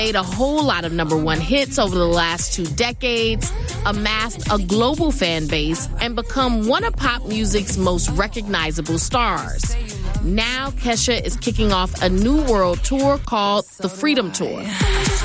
Made a whole lot of number one hits over the last 2 decades, amassed a global fan base, and become one of pop music's most recognizable stars. Now, Kesha is kicking off a new world tour called the Freedom Tour.